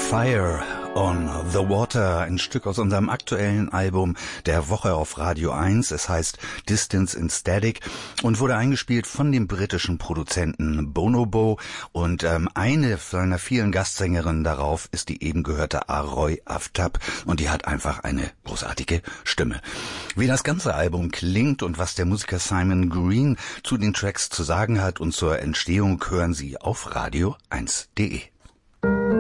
Fire on the Water, ein Stück aus unserem aktuellen Album der Woche auf Radio 1. Es heißt Distance in Static und wurde eingespielt von dem britischen Produzenten Bonobo. Und eine seiner vielen Gastsängerinnen darauf ist die eben gehörte Aroy Aftab und die hat einfach eine großartige Stimme. Wie das ganze Album klingt und was der Musiker Simon Green zu den Tracks zu sagen hat und zur Entstehung, hören Sie auf radio1.de.